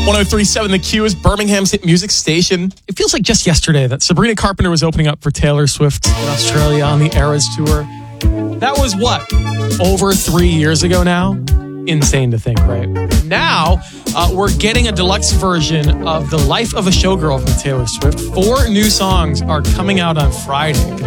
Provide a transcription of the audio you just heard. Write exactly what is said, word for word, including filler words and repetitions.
one oh three point seven The Q is Birmingham's hit music station. It feels like just yesterday that Sabrina Carpenter was opening up for Taylor Swift in Australia on the Eras Tour. That was what? Over three years ago now? Insane to think, right? Now, uh, we're getting a deluxe version of The Life of a Showgirl from Taylor Swift. Four new songs are coming out on Friday. Going to